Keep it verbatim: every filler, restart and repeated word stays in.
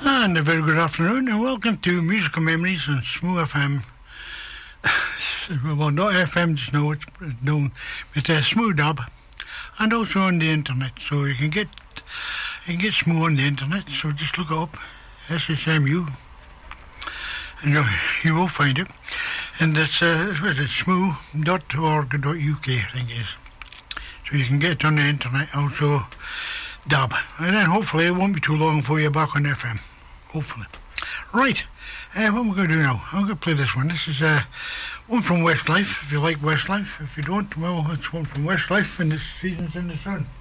And a very good afternoon and welcome to Musical Memories on Smooth F M. Well, not F M just now, it's known as uh, Smooth Dub, and also on the internet. So you can get you can get Smooth on the internet, so just look it up, S S M U, and you, you will find it. And it's, uh, what is it, smooth dot org dot U K, I think it is. So you can get it on the internet, also Dub. And then hopefully it won't be too long before you're back on F M. Hopefully. Right, uh, what we're going to do now, I'm going to play this one. This is uh, one from Westlife, if you like Westlife. If you don't, well, it's one from Westlife, and it's Seasons in the Sun.